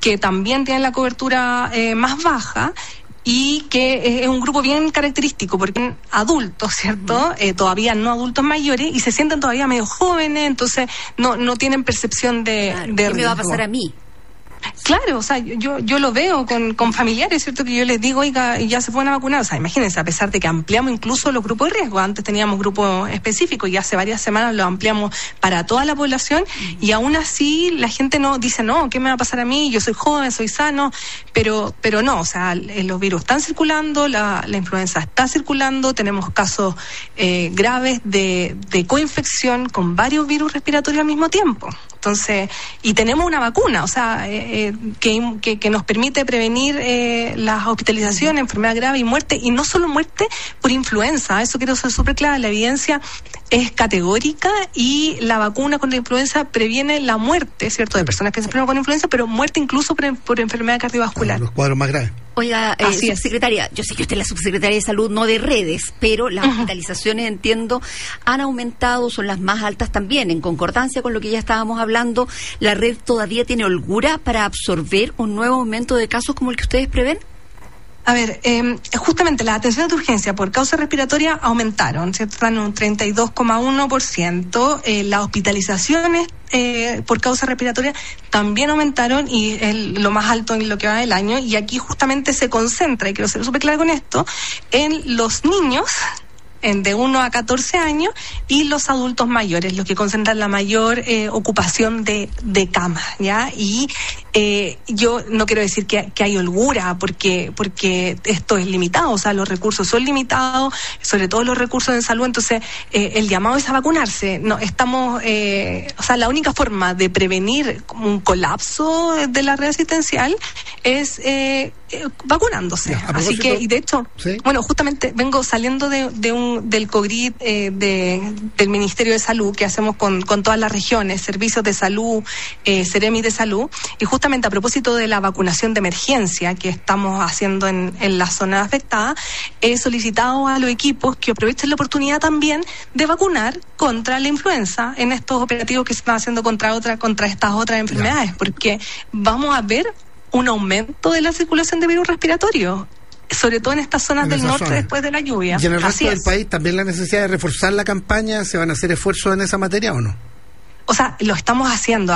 que también tienen la cobertura más baja, y que es un grupo bien característico porque adultos, ¿cierto? Todavía no adultos mayores, y se sienten todavía medio jóvenes, entonces no tienen percepción de ¿Qué riesgo. me va a pasar a mí? Claro, o sea, yo lo veo con familiares, ¿cierto? Que yo les digo, oiga, ya se pueden vacunar. O sea, imagínense, a pesar de que ampliamos incluso los grupos de riesgo. Antes teníamos grupos específicos y hace varias semanas los ampliamos para toda la población, y aún así la gente no dice, no, ¿qué me va a pasar a mí? Yo soy joven, soy sano, pero no, o sea, los virus están circulando, la influenza está circulando, tenemos casos graves de coinfección con varios virus respiratorios al mismo tiempo. Entonces, y tenemos una vacuna, o sea, que nos permite prevenir las hospitalizaciones, enfermedad grave y muerte, y no solo muerte por influenza. Eso quiero ser súper clara. La evidencia es categórica, y la vacuna contra la influenza previene la muerte, ¿cierto?, de personas que se enferman con influenza, pero muerte incluso por enfermedad cardiovascular. Los cuadros más graves. Oiga, subsecretaria, yo sé que usted es la subsecretaria de Salud, no de redes, pero las hospitalizaciones, entiendo, han aumentado, son las más altas también. En concordancia con lo que ya estábamos hablando, ¿la red todavía tiene holgura para absorber un nuevo aumento de casos como el que ustedes prevén? A ver, justamente las atenciones de urgencia por causa respiratoria aumentaron, ¿cierto? Están en un 32,1%. Las hospitalizaciones por causa respiratoria también aumentaron, y es lo más alto en lo que va del año. Y aquí justamente se concentra, y quiero ser súper clara con esto, en los niños de 1 a 14 años y los adultos mayores, los que concentran la mayor ocupación de camas, ¿ya? Y yo no quiero decir que hay holgura, porque esto es limitado, o sea, los recursos son limitados, sobre todo los recursos de salud. Entonces el llamado es a vacunarse. No estamos, o sea, la única forma de prevenir un colapso de la red asistencial es vacunándose. Así que, y de hecho, ¿sí? Bueno, justamente vengo saliendo del COGRID del Ministerio de Salud, que hacemos con todas las regiones, servicios de salud, Seremi de salud, y justamente a propósito de la vacunación de emergencia que estamos haciendo en la zona afectada, he solicitado a los equipos que aprovechen la oportunidad también de vacunar contra la influenza en estos operativos que se están haciendo contra estas otras enfermedades, porque vamos a ver un aumento de la circulación de virus respiratorios, sobre todo en estas zonas del norte después de la lluvia. ¿Y en el resto del país también la necesidad de reforzar la campaña? ¿Se van a hacer esfuerzos en esa materia o no? O sea, lo estamos haciendo,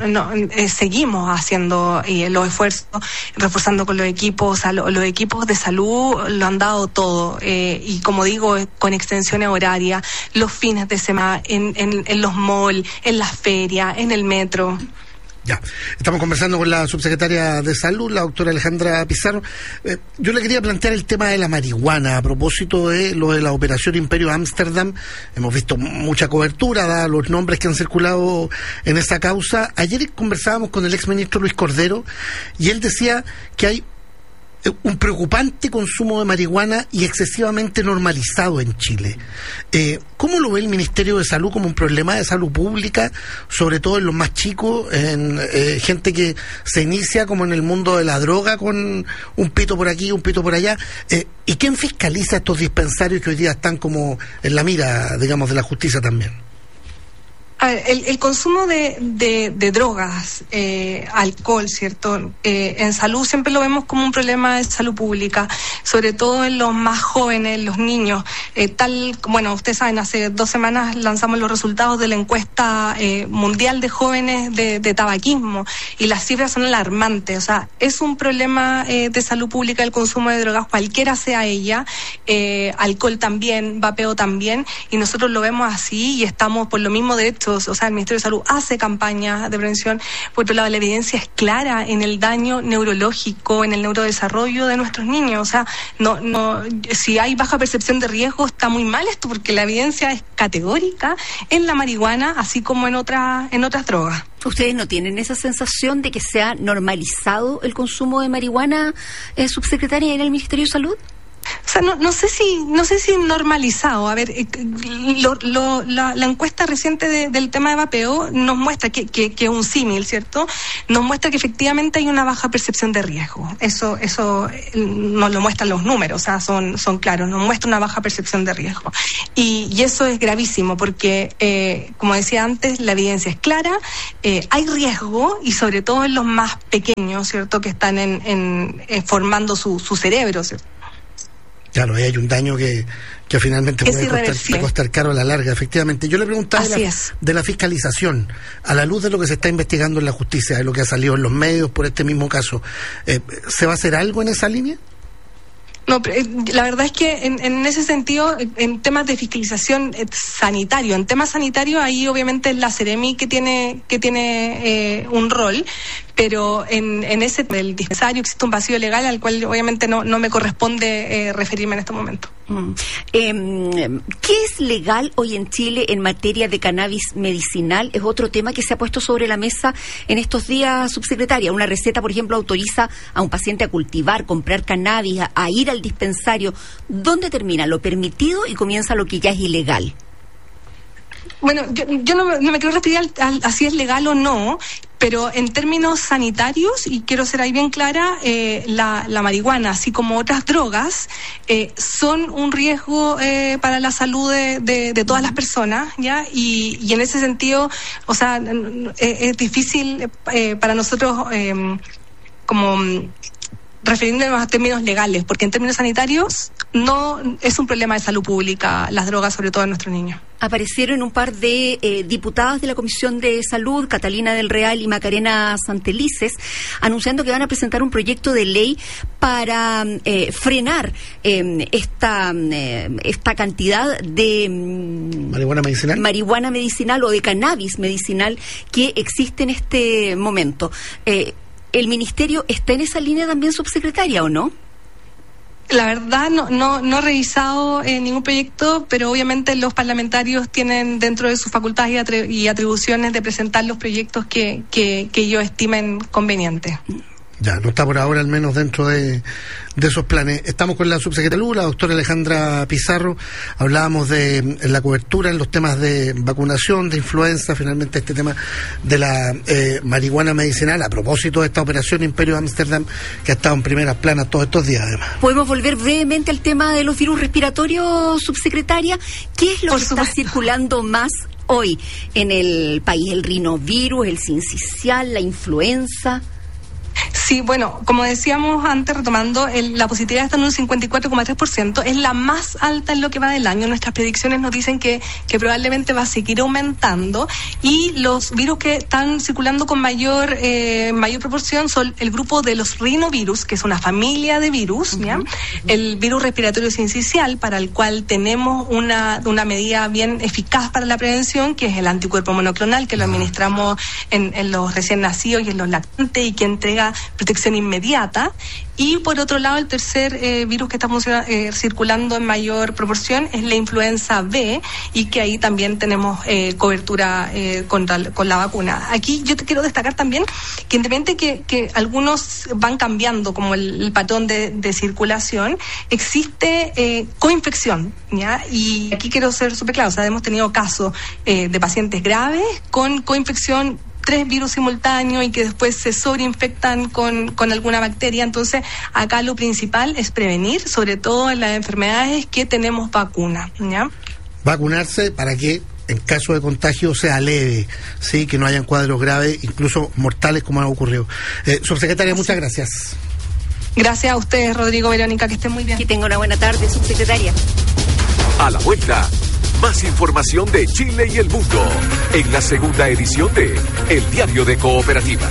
seguimos haciendo los esfuerzos, reforzando con los equipos. O sea, los equipos de salud lo han dado todo, y como digo, con extensiones horarias, los fines de semana, en los malls, en las ferias, en el metro. Ya, estamos conversando con la subsecretaria de Salud, la doctora Alejandra Pizarro. Yo le quería plantear el tema de la marihuana, a propósito de lo de la operación Imperio Ámsterdam. Hemos visto mucha cobertura, dada los nombres que han circulado en esa causa. Ayer conversábamos con el exministro Luis Cordero, y él decía que hay un preocupante consumo de marihuana y excesivamente normalizado en Chile. ¿Cómo lo ve el Ministerio de Salud como un problema de salud pública, sobre todo en los más chicos, en gente que se inicia como en el mundo de la droga con un pito por aquí, un pito por allá? ¿Y quién fiscaliza estos dispensarios que hoy día están como en la mira, digamos, de la justicia también? A ver, el consumo de drogas, alcohol, ¿cierto? En salud siempre lo vemos como un problema de salud pública, sobre todo en los más jóvenes, los niños. Bueno, ustedes saben, hace 2 semanas lanzamos los resultados de la encuesta mundial de jóvenes de tabaquismo, y las cifras son alarmantes. O sea, es un problema de salud pública el consumo de drogas, cualquiera sea ella, alcohol también, vapeo también, y nosotros lo vemos así y estamos por lo mismo derechos. O sea, el Ministerio de Salud hace campañas de prevención. Por otro lado, la evidencia es clara en el daño neurológico, en el neurodesarrollo de nuestros niños. O sea, si hay baja percepción de riesgo, está muy mal esto, porque la evidencia es categórica en la marihuana, así como en otras drogas. ¿Ustedes no tienen esa sensación de que se ha normalizado el consumo de marihuana, subsecretaria, en el Ministerio de Salud? O sea, no sé si normalizado. A ver, la encuesta reciente del tema de vapeo nos muestra que es un símil, ¿cierto? Nos muestra que efectivamente hay una baja percepción de riesgo. Eso nos lo muestran los números, o sea, son claros, nos muestra una baja percepción de riesgo. Y eso es gravísimo porque, como decía antes, la evidencia es clara, hay riesgo y sobre todo en los más pequeños, ¿cierto? Que están formando su cerebro, ¿cierto? Claro, hay un daño que finalmente puede costar caro a la larga, efectivamente. Yo le preguntaba de la fiscalización, a la luz de lo que se está investigando en la justicia, de lo que ha salido en los medios por este mismo caso, ¿se va a hacer algo en esa línea? No, la verdad es que en ese sentido, en temas de fiscalización sanitario, en temas sanitarios, ahí obviamente es la Seremi que tiene un rol, pero en ese del dispensario existe un vacío legal al cual obviamente no me corresponde referirme en este momento. ¿Qué es legal hoy en Chile en materia de cannabis medicinal? Es otro tema que se ha puesto sobre la mesa en estos días, subsecretaria. Una receta, por ejemplo, autoriza a un paciente a cultivar, comprar cannabis, a ir al dispensario. ¿Dónde termina lo permitido y comienza lo que ya es ilegal? Bueno, yo no me quiero referir a si es legal o no, pero en términos sanitarios, y quiero ser ahí bien clara, la marihuana, así como otras drogas, son un riesgo para la salud de todas las personas, ¿ya? Y en ese sentido, o sea, es difícil para nosotros como refiriéndonos a términos legales, porque en términos sanitarios no es un problema de salud pública las drogas, sobre todo en nuestros niños. Aparecieron un par de diputadas de la Comisión de Salud, Catalina del Real y Macarena Santelices, anunciando que van a presentar un proyecto de ley para frenar esta cantidad de marihuana medicinal o de cannabis medicinal que existe en este momento. ¿El Ministerio está en esa línea también, subsecretaria, o no? La verdad no he revisado ningún proyecto, pero obviamente los parlamentarios tienen dentro de sus facultades y atribuciones de presentar los proyectos que ellos estimen convenientes. Ya, no está por ahora al menos dentro de esos planes. Estamos con la subsecretaria la doctora Alejandra Pizarro. Hablábamos de la cobertura en los temas de vacunación, de influenza, finalmente este tema de la marihuana medicinal, a propósito de esta operación Imperio Amsterdam, que ha estado en primeras planas todos estos días, además. ¿Podemos volver brevemente al tema de los virus respiratorios, subsecretaria? ¿Qué es lo que está circulando más hoy en el país? ¿El rinovirus, el sincicial, la influenza? Sí, bueno, como decíamos antes, retomando, la positividad está en un 54,3%, es la más alta en lo que va del año. Nuestras predicciones nos dicen que probablemente va a seguir aumentando, y los virus que están circulando con mayor proporción son el grupo de los rinovirus, que es una familia de virus, ¿ya? El virus respiratorio sincicial, para el cual tenemos una medida bien eficaz para la prevención, que es el anticuerpo monoclonal, que lo administramos en los recién nacidos y en los lactantes, y que entrega protección inmediata. Y por otro lado, el tercer virus que está circulando en mayor proporción es la influenza B, y que ahí también tenemos cobertura con la vacuna. Aquí yo te quiero destacar también que independientemente que algunos van cambiando como el patrón de circulación, existe coinfección, ¿ya? Y aquí quiero ser súper claro, o sea, hemos tenido casos de pacientes graves con coinfección, 3 virus simultáneos, y que después se sobreinfectan con alguna bacteria. Entonces, acá lo principal es prevenir, sobre todo en las enfermedades que tenemos vacuna, ¿ya? Vacunarse para que en caso de contagio sea leve, sí, que no hayan cuadros graves, incluso mortales, como ha ocurrido. Subsecretaria, muchas gracias. Gracias a ustedes, Rodrigo, Verónica, que estén muy bien. Que tenga una buena tarde, subsecretaria. A la vuelta, más información de Chile y el mundo en la segunda edición de El Diario de Cooperativa.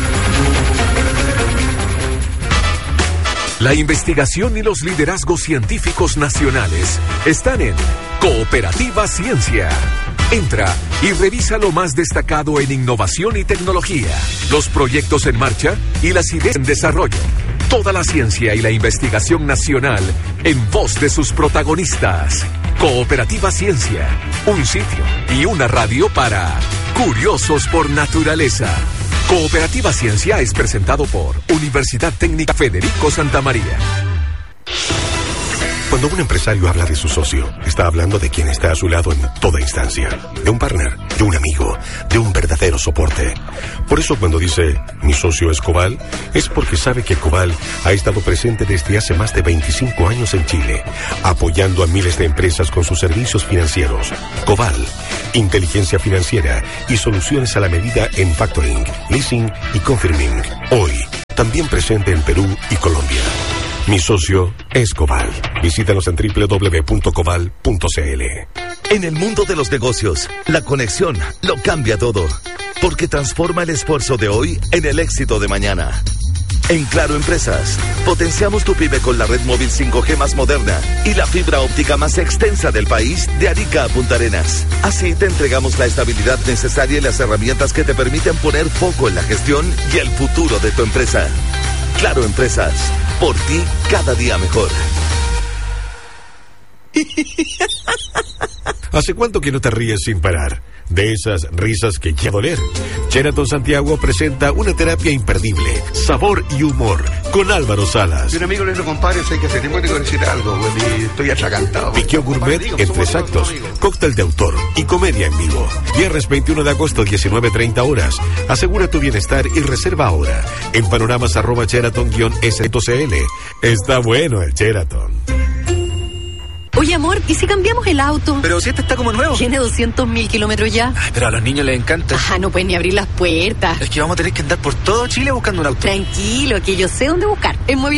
La investigación y los liderazgos científicos nacionales están en Cooperativa Ciencia. Entra y revisa lo más destacado en innovación y tecnología, los proyectos en marcha y las ideas en desarrollo. Toda la ciencia y la investigación nacional en voz de sus protagonistas. Cooperativa Ciencia, un sitio y una radio para curiosos por naturaleza. Cooperativa Ciencia es presentado por Universidad Técnica Federico Santa María. Cuando un empresario habla de su socio, está hablando de quien está a su lado en toda instancia. De un partner, de un amigo, de un verdadero soporte. Por eso cuando dice, mi socio es Coval, es porque sabe que Coval ha estado presente desde hace más de 25 años en Chile, apoyando a miles de empresas con sus servicios financieros. Coval, inteligencia financiera y soluciones a la medida en factoring, leasing y confirming. Hoy, también presente en Perú y Colombia. Mi socio es Coval. Visítanos en www.coval.cl. En el mundo de los negocios, la conexión lo cambia todo, porque transforma el esfuerzo de hoy en el éxito de mañana. En Claro Empresas, potenciamos tu pyme con la red móvil 5G más moderna y la fibra óptica más extensa del país, de Arica a Punta Arenas. Así te entregamos la estabilidad necesaria y las herramientas que te permiten poner foco en la gestión y el futuro de tu empresa. Claro Empresas, por ti cada día mejor. ¿Hace cuánto que no te ríes sin parar? De esas risas que ya doler. Sheraton Santiago presenta una terapia imperdible, sabor y humor, con Álvaro Salas. Y un amigo le dijo, compadre, sé que hace tiempo que tengo que decir algo, güey, y estoy atragantado. Piqueo gourmet en 3 actos, cóctel de autor y comedia en vivo. Viernes 21 de agosto, 19:30 horas. Asegura tu bienestar y reserva ahora en panoramas@sheraton-s.cl. Está bueno el Sheraton. Oye, amor, ¿y si cambiamos el auto? Pero si este está como nuevo. Tiene 200.000 kilómetros ya. Ay, pero a los niños les encanta. Ah, no pueden ni abrir las puertas. Es que vamos a tener que andar por todo Chile buscando un auto. Tranquilo, que yo sé dónde buscar. En